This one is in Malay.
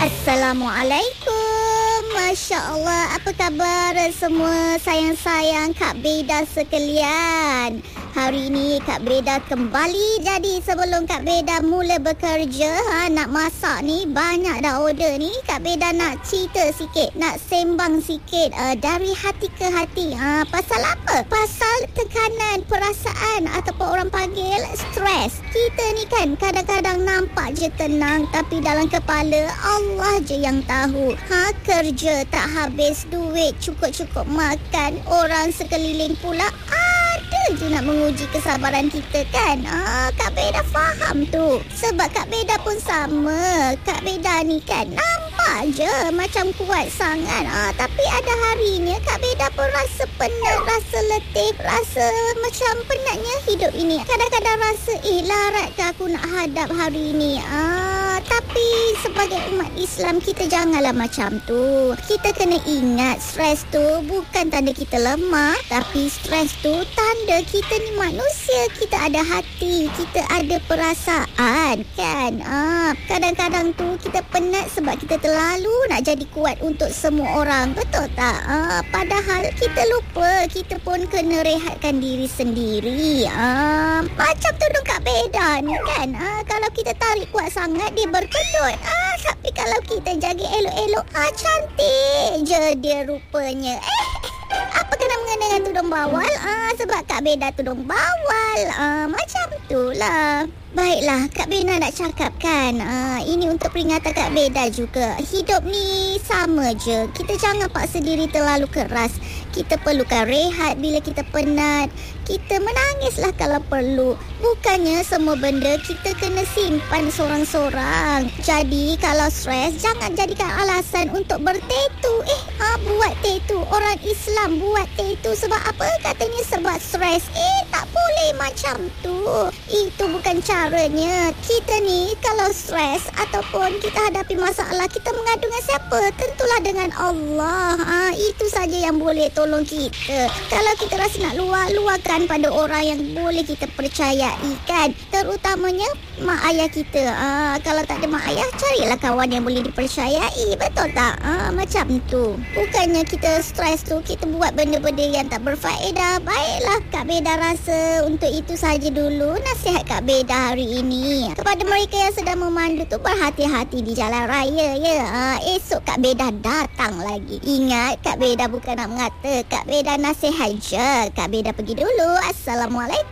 Assalamualaikum. Masya Allah, apa khabar semua sayang-sayang Kak Beda sekalian? Hari ini Kak Beda kembali. Jadi sebelum Kak Beda mula bekerja, nak masak ni, banyak dah order ni. Kak Beda nak cerita sikit, nak sembang sikit dari hati ke hati. Pasal apa? Pasal tekanan perasaan ataupun orang panggil stres. Kita ni kan kadang-kadang nampak je tenang, tapi dalam kepala Allah je yang tahu. Kerja tak habis duit, cukup-cukup makan. Orang sekeliling pula ada je nak menguji kesabaran kita kan. Kak Beda faham tu. Sebab Kak Beda pun sama. Kak Beda ni kan nampak je macam kuat sangat. Tapi ada harinya Kak Beda pun rasa penat, rasa letih, rasa macam penatnya hidup ini. Kadang-kadang rasa larat ke aku nak hadap hari ini. Tapi sebagai umat Islam, kita janganlah macam tu. Kita kena ingat stres tu bukan tanda kita lemah, tapi stres tu tanda kita ni manusia. Kita ada hati, kita ada perasaan kan. Kadang-kadang tu kita penat sebab kita terlalu nak jadi kuat untuk semua orang. Betul tak? Padahal kita lupa kita pun kena rehatkan diri sendiri. Macam tudung Kak Beda ni kan. Kalau kita tarik kuat sangat, dia berkelut. Tapi kalau kita jaga elok-elok, cantik je dia rupanya. Apa kena mengena dengan tudung bawal? Sebab Kak Beda tudung bawal. Macam tu lah. Baiklah, Kak Beda nak cakap kan, ini untuk peringatan Kak Beda juga. Hidup ni sama je. Kita jangan paksa diri terlalu keras. Kita perlukan rehat bila kita penat. Kita menangislah kalau perlu. Bukannya semua benda kita kena simpan sorang-sorang. Jadi kalau stres, jangan jadikan alasan untuk bertetu. Buat tetu. Orang Islam buat tetu sebab apa? Katanya sebab stres. Tak boleh macam tu. Itu bukan caranya. Kita ni kalau stres ataupun kita hadapi masalah, kita mengadu dengan siapa? Tentulah dengan Allah. Itu saja yang boleh tolong kita. Kalau kita rasa nak luahkan pada orang yang boleh kita percayai kan, terutamanya mak ayah kita. Kalau tak ada mak ayah, carilah kawan yang boleh dipercayai. Betul tak? Macam tu. Bukannya kita stres tu kita buat benda-benda yang tak berfaedah. Baiklah, Kak Beda rasa untuk itu saja dulu nasihat Kak Beda hari ini. Kepada mereka yang sedang memandu tu, berhati-hati di jalan raya ya. Esok Kak Beda datang lagi. Ingat, Kak Beda bukan nak mengata, Kak Beda nasihat je. Kak Beda pergi dulu. Assalamualaikum.